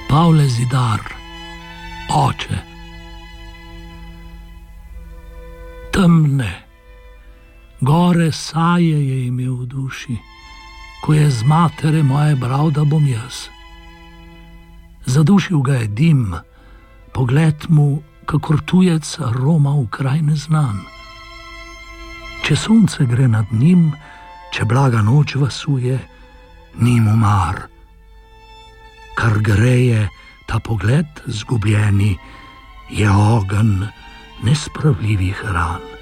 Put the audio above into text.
Pavle Zidar, oče. Temne, gore saje je imel v duši, ko je z matere moje bral, da bom jaz. Zadušil ga je dim, pogled mu, kakor tujec roma v kraj neznan. Če sonce gre nad njim, če blaga noč vasuje, ni mu mar. Kar greje ta pogled zgubljeni, je ogenj nespravljivih ran.